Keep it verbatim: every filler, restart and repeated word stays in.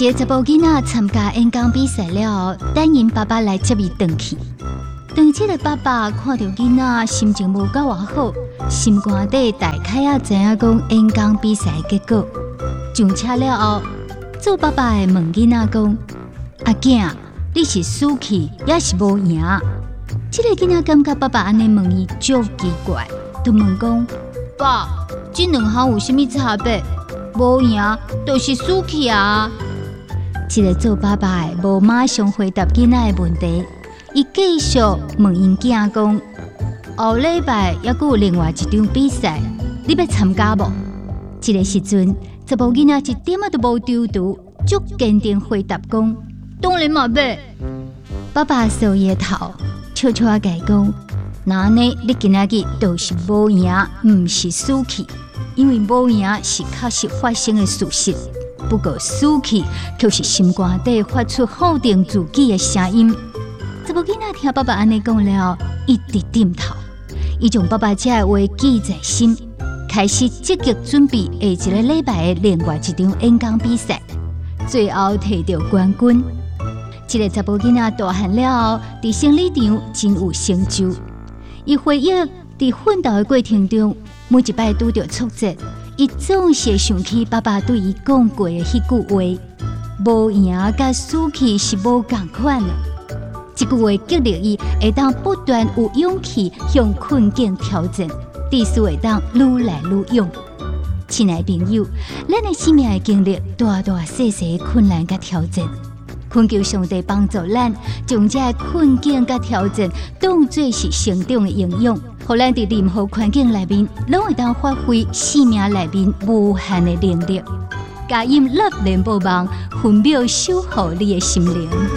一个查甫囡仔参加演讲比赛了后，等因爸爸来接伊回去。当这个爸爸看到囡仔心情无够偌好，心肝底大概也知影讲演讲比赛的结果。上车了后，做爸爸的问囡仔讲：“阿囝，你是输去也是无赢？”这个囡仔感觉爸爸安尼问伊足奇怪，就问讲：“爸，这两项有啥物差别？无赢就是输去啊！”这个做爸爸的无马上回答囡仔的问题。伊继续问因囝讲：“后礼拜还佫有另外一场比赛，你要参加无？”这个时阵，查某囡仔一点仔都无丢丢，足坚定回答讲：“当然嘛要。”爸爸摇伊头，悄悄甲伊讲：“那安尼你今仔日就是无赢，毋是输去，因为无赢是确实发生的事实，不过输去却是心肝底发出否定自己的声音。”查某囡仔听爸爸安尼讲了，一直点头。伊将爸爸这的话记在心，开始积极准备下一个礼拜的另外一场演讲比赛，最后摕到冠军。这个查某囡仔大汉了后，伫生理场真有成就。伊回忆伫奋斗的过程中，每一摆拄到挫折，伊总是想起爸爸对伊讲过的迄句话：“无赢甲输去是无共款的。”这句话激励伊会当不断有勇气向困境挑战，至死会当愈来愈勇。亲爱的朋友，咱的生命的经历大大小小的困难甲挑战，恳求上帝帮助咱，将这些困境甲挑战当作是成长的营养，互咱伫任何环境内面，拢会当发挥生命内面无限的能力。佳音乐联播网分秒守护你的心灵。